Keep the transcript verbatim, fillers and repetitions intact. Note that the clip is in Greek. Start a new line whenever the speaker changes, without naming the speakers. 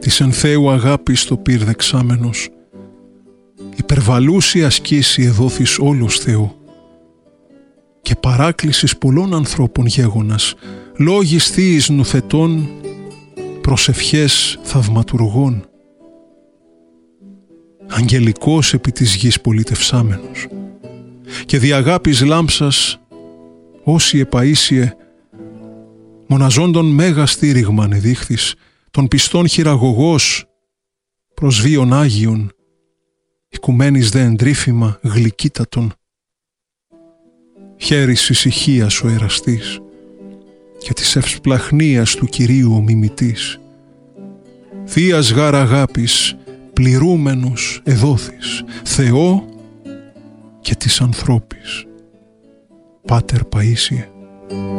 της εν Θεού αγάπης το πυρ δεξάμενος, υπερβαλούσια ασκήσει εδόθης όλος Θεού, και παράκλησης πολλών ανθρώπων γέγονας, λόγης θείης νουθετών, προσευχές θαυματουργών, αγγελικός επί της γης πολιτευσάμενος, και δι' αγάπης λάμψας, όσοι επαΐσιε, μοναζόντων μέγα στήριγμα ανεδείχθης, των πιστών χειραγωγός, προς βίων Άγιον, οικουμένης δε εντρίφημα γλυκύτατον, χέρις ησυχίας ο εραστής, και της ευσπλαχνίας του Κυρίου ο μιμητής, θείας γάρ αγάπης, πληρούμενος εδόθης, Θεό και της ανθρώπης. Πάτερ Παΐσιε.